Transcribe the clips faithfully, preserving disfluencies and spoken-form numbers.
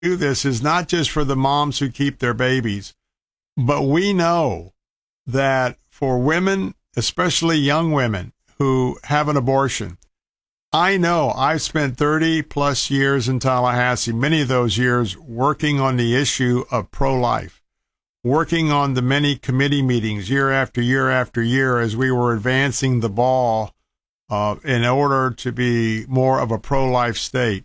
do this is not just for the moms who keep their babies, but we know that for women, especially young women who have an abortion, I know I've spent thirty plus years in Tallahassee, many of those years working on the issue of pro-life, working on the many committee meetings year after year after year as we were advancing the ball uh, in order to be more of a pro-life state.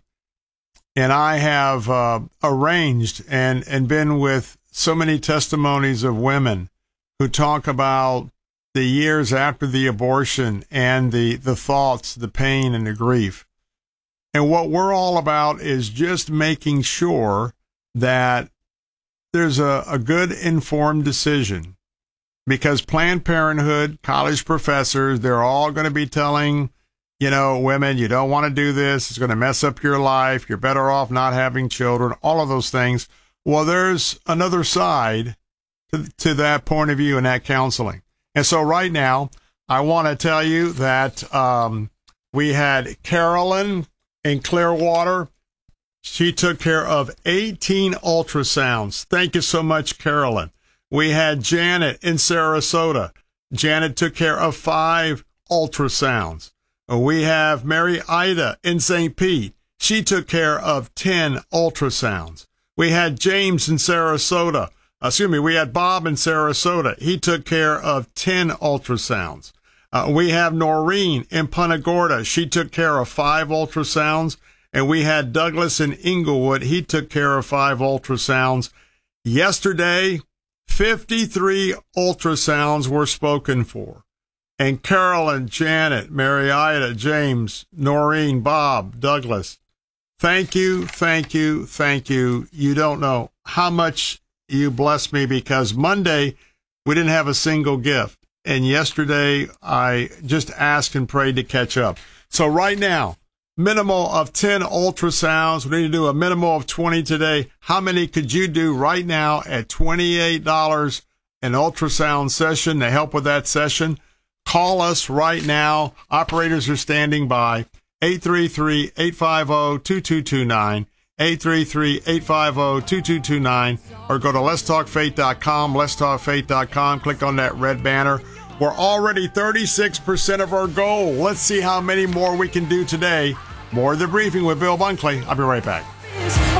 And I have uh, arranged and, and been with so many testimonies of women who talk about the years after the abortion and the, the thoughts, the pain, and the grief. And what we're all about is just making sure that there's a, a good informed decision, because Planned Parenthood, college professors, they're all going to be telling, you know, women, you don't want to do this. It's going to mess up your life. You're better off not having children, all of those things. Well, there's another side to, to that point of view in that counseling. And so right now, I want to tell you that um, we had Carolyn in Clearwater. She took care of eighteen ultrasounds. Thank you so much, Carolyn. We had Janet in Sarasota. Janet took care of five ultrasounds. We have Mary Ida in Saint Pete. She took care of ten ultrasounds. We had James in Sarasota. Excuse me, we had Bob in Sarasota. He took care of ten ultrasounds. Uh, we have Noreen in Punta Gorda. She took care of five ultrasounds. And we had Douglas in Inglewood. He took care of five ultrasounds. Yesterday, fifty-three ultrasounds were spoken for. And Carolyn, Janet, Mary Ida, James, Noreen, Bob, Douglas, thank you, thank you, thank you. You don't know how much you blessed me, because Monday we didn't have a single gift. And yesterday I just asked and prayed to catch up. So right now, minimal of ten ultrasounds. We need to do a minimal of twenty today. How many could you do right now at twenty-eight dollars an ultrasound session to help with that session? Call us right now. Operators are standing by. eight three three, eight five zero, two two two nine. eight three three, eight five zero, two two two nine. Or go to lets talk faith dot com, lets talk faith dot com. Click on that red banner. We're already thirty-six percent of our goal. Let's see how many more we can do today. More of The Briefing with Bill Bunkley. I'll be right back.